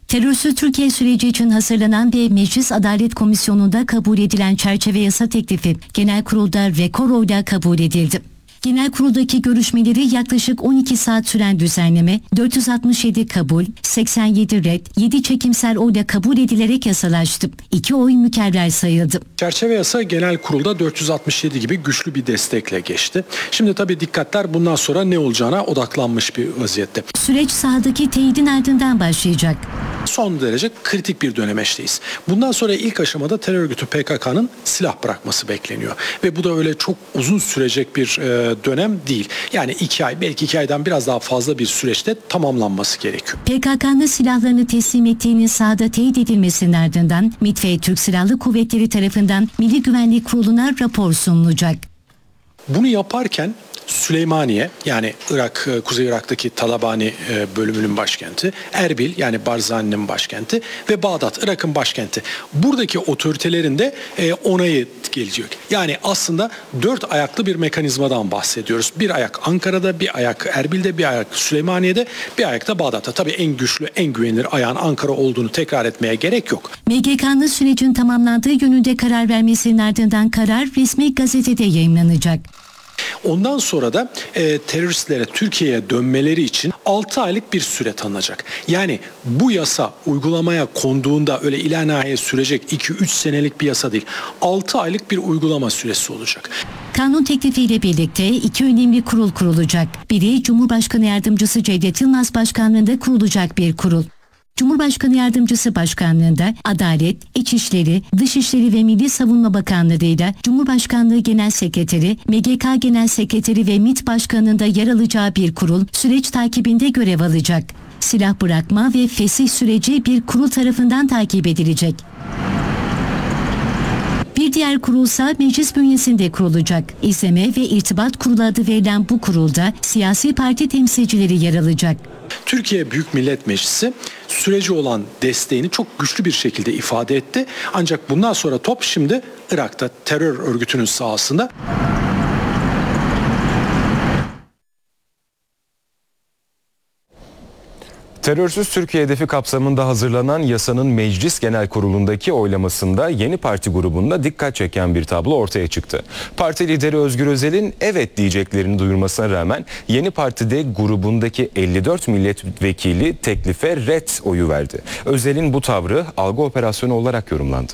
Terörsüz Türkiye süreci için hazırlanan ve Meclis Adalet Komisyonu'nda kabul edilen çerçeve yasa teklifi Genel Kurul'da rekor oyla kabul edildi. Genel Kurul'daki görüşmeleri yaklaşık 12 saat süren düzenleme, 467 kabul, 87 red, 7 çekimsel oyla kabul edilerek yasalaştı. 2 oy mükerrer sayıldı. Çerçeve yasa Genel Kurul'da 467 gibi güçlü bir destekle geçti. Şimdi tabii dikkatler bundan sonra ne olacağına odaklanmış bir vaziyette. Süreç sahadaki teyidin ardından başlayacak. Son derece kritik bir dönemeçteyiz. Bundan sonra ilk aşamada terör örgütü PKK'nın silah bırakması bekleniyor. Ve bu da öyle çok uzun sürecek bir dönem değil. Yani 2 ay, belki 2 aydan biraz daha fazla bir süreçte tamamlanması gerekiyor. PKK'nın silahlarını teslim ettiğinin sahada teyit edilmesinin ardından MİT ve Türk Silahlı Kuvvetleri tarafından Milli Güvenlik Kurulu'na rapor sunulacak. Bunu yaparken Süleymaniye, yani Irak, Kuzey Irak'taki Talabani bölümünün başkenti, Erbil, yani Barzani'nin başkenti ve Bağdat, Irak'ın başkenti. Buradaki otoritelerin de onayı gelecek. Yani aslında 4 ayaklı bir mekanizmadan bahsediyoruz. Bir ayak Ankara'da, bir ayak Erbil'de, bir ayak Süleymaniye'de, bir ayak da Bağdat'ta. Tabii en güçlü, en güvenilir ayağın Ankara olduğunu tekrar etmeye gerek yok. MGK'nın sürecin tamamlandığı yönünde karar vermesinin ardından karar resmi gazetede yayımlanacak. Ondan sonra da teröristlere Türkiye'ye dönmeleri için 6 aylık bir süre tanınacak. Yani bu yasa uygulamaya konduğunda öyle ilanahiye sürecek 2-3 senelik bir yasa değil. 6 aylık bir uygulama süresi olacak. Kanun teklifiyle birlikte 2 önemli kurul kurulacak. Biri Cumhurbaşkanı Yardımcısı Cevdet Yılmaz Başkanlığında kurulacak bir kurul. Cumhurbaşkanı Yardımcısı Başkanlığında Adalet, İçişleri, Dışişleri ve Milli Savunma Bakanlığı'yla Cumhurbaşkanlığı Genel Sekreteri, MGK Genel Sekreteri ve MİT Başkanlığı'nda yer alacağı bir kurul süreç takibinde görev alacak. Silah bırakma ve fesih süreci bir kurul tarafından takip edilecek. Bir diğer kurulsa meclis bünyesinde kurulacak. İzleme ve İrtibat Kurulu adı verilen bu kurulda siyasi parti temsilcileri yer alacak. Türkiye Büyük Millet Meclisi süreci olan desteğini çok güçlü bir şekilde ifade etti. Ancak bundan sonra top şimdi Irak'ta, terör örgütünün sahasında. Terörsüz Türkiye hedefi kapsamında hazırlanan yasanın Meclis Genel Kurulu'ndaki oylamasında Yeni Parti grubunda dikkat çeken bir tablo ortaya çıktı. Parti lideri Özgür Özel'in evet diyeceklerini duyurmasına rağmen Yeni Parti'de grubundaki 54 milletvekili teklife red oyu verdi. Özel'in bu tavrı algı operasyonu olarak yorumlandı.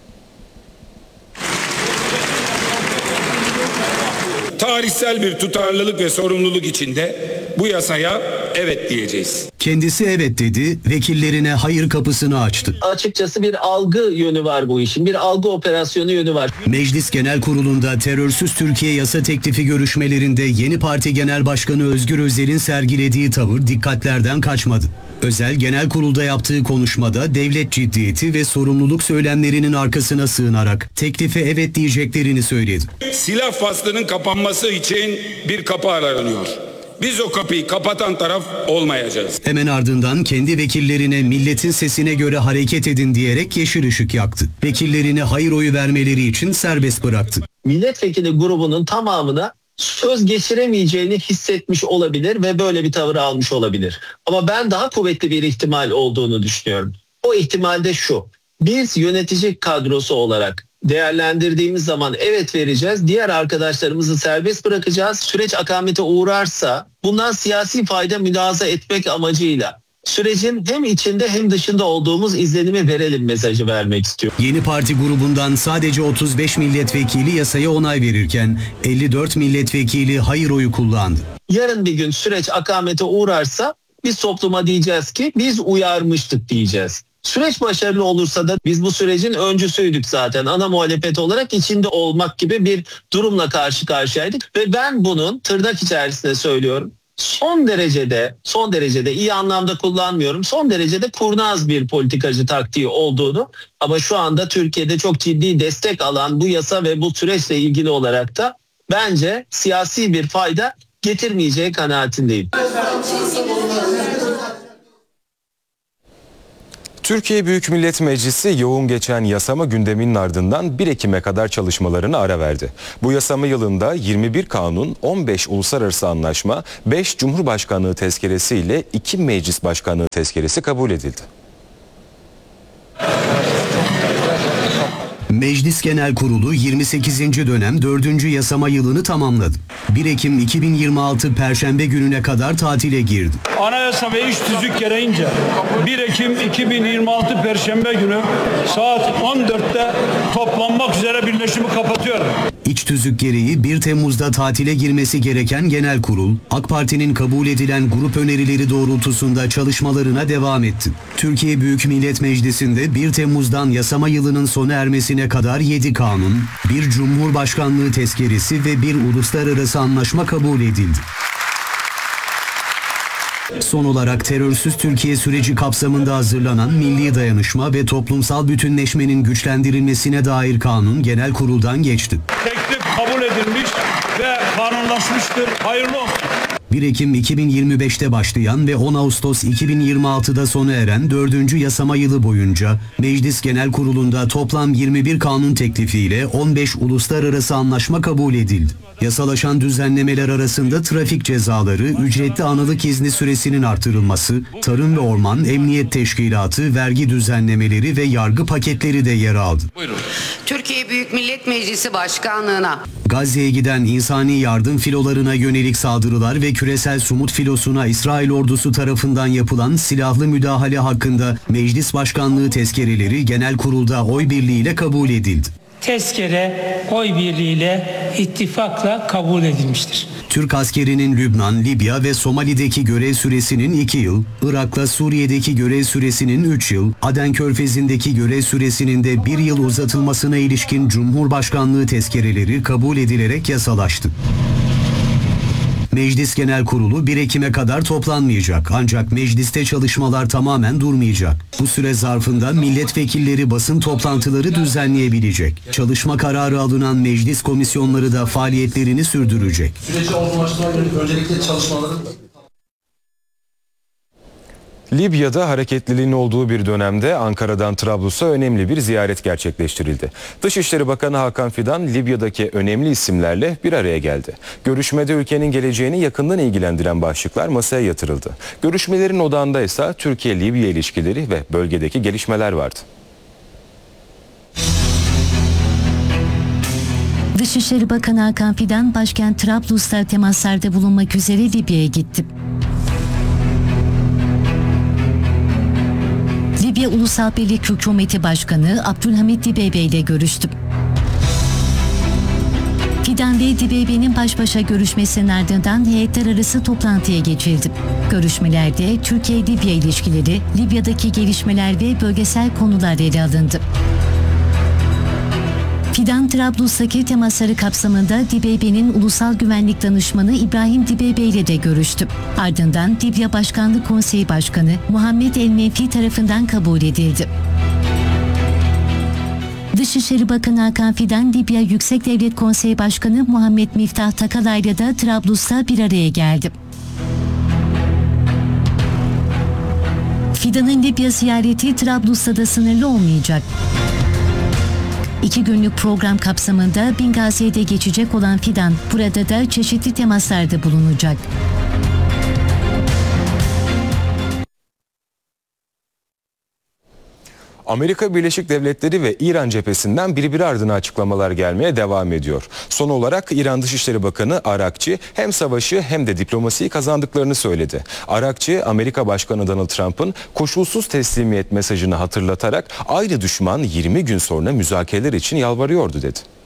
Tarihsel bir tutarlılık ve sorumluluk içinde bu yasaya evet diyeceğiz. Kendisi evet dedi, vekillerine hayır kapısını açtı. Açıkçası bir algı yönü var bu işin, bir algı operasyonu yönü var. Meclis Genel Kurulu'nda Terörsüz Türkiye yasa teklifi görüşmelerinde Yeni Parti Genel Başkanı Özgür Özel'in sergilediği tavır dikkatlerden kaçmadı. Özel Genel Kurul'da yaptığı konuşmada devlet ciddiyeti ve sorumluluk söylemlerinin arkasına sığınarak teklife evet diyeceklerini söyledi. Silah faslının kapanması için bir kapı aranıyor. Biz o kapıyı kapatan taraf olmayacağız. Hemen ardından kendi vekillerine milletin sesine göre hareket edin diyerek yeşil ışık yaktı. Vekillerine hayır oyu vermeleri için serbest bıraktı. Milletvekili grubunun tamamına söz geçiremeyeceğini hissetmiş olabilir ve böyle bir tavır almış olabilir. Ama ben daha kuvvetli bir ihtimal olduğunu düşünüyorum. O ihtimal de şu: biz yönetici kadrosu olarak değerlendirdiğimiz zaman evet vereceğiz. Diğer arkadaşlarımızı serbest bırakacağız. Süreç akamete uğrarsa bundan siyasi fayda mülahaza etmek amacıyla sürecin hem içinde hem dışında olduğumuz izlenimi verelim mesajı vermek istiyor. Yeni Parti grubundan sadece 35 milletvekili yasaya onay verirken 54 milletvekili hayır oyu kullandı. Yarın bir gün süreç akamete uğrarsa biz topluma diyeceğiz ki biz uyarmıştık diyeceğiz. Süreç başarılı olursa da biz bu sürecin öncüsüydük zaten. Ana muhalefet olarak içinde olmak gibi bir durumla karşı karşıyaydık. Ve ben bunun tırnak içerisinde söylüyorum, son derecede iyi anlamda kullanmıyorum, son derecede kurnaz bir politikacı taktiği olduğunu, ama şu anda Türkiye'de çok ciddi destek alan bu yasa ve bu süreçle ilgili olarak da bence siyasi bir fayda getirmeyeceği kanaatindeyim. Türkiye Büyük Millet Meclisi yoğun geçen yasama gündeminin ardından 1 Ekim'e kadar çalışmalarını ara verdi. Bu yasama yılında 21 kanun, 15 uluslararası anlaşma, 5 Cumhurbaşkanlığı tezkeresi ile 2 Meclis Başkanlığı tezkeresi kabul edildi. Meclis Genel Kurulu 28. dönem 4. yasama yılını tamamladı. 1 Ekim 2026 Perşembe gününe kadar tatile girdi. Anayasa ve iş tüzük gereğince 1 Ekim 2026 Perşembe günü saat 14'te toplanmak üzere birleşimi kapatıyorum. İç tüzük gereği 1 Temmuz'da tatile girmesi gereken Genel Kurul, AK Parti'nin kabul edilen grup önerileri doğrultusunda çalışmalarına devam etti. Türkiye Büyük Millet Meclisi'nde 1 Temmuz'dan yasama yılının sona ermesine kadar 7 kanun, 1 Cumhurbaşkanlığı tezkeresi ve 1 uluslararası anlaşma kabul edildi. Son olarak terörsüz Türkiye süreci kapsamında hazırlanan Milli Dayanışma ve Toplumsal Bütünleşmenin güçlendirilmesine dair kanun Genel Kurul'dan geçti. Teklif kabul edilmiş ve kanunlaşmıştır. Hayırlı olsun. 1 Ekim 2025'te başlayan ve 10 Ağustos 2026'da sona eren 4. yasama yılı boyunca Meclis Genel Kurulu'nda toplam 21 kanun teklifiyle 15 uluslararası anlaşma kabul edildi. Yasalaşan düzenlemeler arasında trafik cezaları, ücretli anılık izni süresinin artırılması, Tarım ve Orman, Emniyet Teşkilatı, vergi düzenlemeleri ve yargı paketleri de yer aldı. Buyurun. Türkiye Büyük Millet Meclisi Başkanlığı'na Gazze'ye giden insani yardım filolarına yönelik saldırılar ve küresel sumut filosuna İsrail ordusu tarafından yapılan silahlı müdahale hakkında Meclis Başkanlığı tezkereleri Genel Kurul'da oy birliğiyle kabul edildi. Tezkere oy birliğiyle ittifakla kabul edilmiştir. Türk askerinin Lübnan, Libya ve Somali'deki görev süresinin 2 yıl, Irak'la Suriye'deki görev süresinin 3 yıl, Aden Körfezi'ndeki görev süresinin de 1 yıl uzatılmasına ilişkin Cumhurbaşkanlığı tezkereleri kabul edilerek yasalaştı. Meclis Genel Kurulu 1 Ekim'e kadar toplanmayacak ancak mecliste çalışmalar tamamen durmayacak. Bu süre zarfında milletvekilleri basın toplantıları düzenleyebilecek. Çalışma kararı alınan meclis komisyonları da faaliyetlerini sürdürecek. Süreci olgunlaştırmak yönelik öncelikle çalışmaların... Libya'da hareketliliğin olduğu bir dönemde Ankara'dan Trablus'a önemli bir ziyaret gerçekleştirildi. Dışişleri Bakanı Hakan Fidan, Libya'daki önemli isimlerle bir araya geldi. Görüşmede ülkenin geleceğini yakından ilgilendiren başlıklar masaya yatırıldı. Görüşmelerin odağında ise Türkiye-Libya ilişkileri ve bölgedeki gelişmeler vardı. Dışişleri Bakanı Hakan Fidan, başkent Trablus'ta temaslarda bulunmak üzere Libya'ya gitti. Libya Ulusal Birlik Hükümeti Başkanı Abdülhamit Dibeibe ile görüştü. Fidan ve Dibeibe'nin baş başa görüşmesinin ardından heyetler arası toplantıya geçildi. Görüşmelerde Türkiye-Libya ilişkileri, Libya'daki gelişmeler ve bölgesel konular ele alındı. Fidan, Trablus'taki temasları kapsamında Dibeibe'nin Ulusal Güvenlik Danışmanı İbrahim Dibeibe ile de görüştü. Ardından Libya Başkanlık Konseyi Başkanı Muhammed El-Menfi tarafından kabul edildi. Dışişleri Bakanı Hakan Fidan, Libya Yüksek Devlet Konseyi Başkanı Muhammed Miftah Takala ile de Trablus'ta bir araya geldi. Fidan'ın Libya ziyareti Trablus'ta da sınırlı olmayacak. 2 günlük program kapsamında Bingazi'de geçecek olan Fidan, burada da çeşitli temaslarda bulunacak. Amerika Birleşik Devletleri ve İran cephesinden birbiri ardına açıklamalar gelmeye devam ediyor. Son olarak İran Dışişleri Bakanı Arakçi hem savaşı hem de diplomasiyi kazandıklarını söyledi. Arakçi, Amerika Başkanı Donald Trump'ın koşulsuz teslimiyet mesajını hatırlatarak aynı düşman 20 gün sonra müzakereler için yalvarıyordu dedi.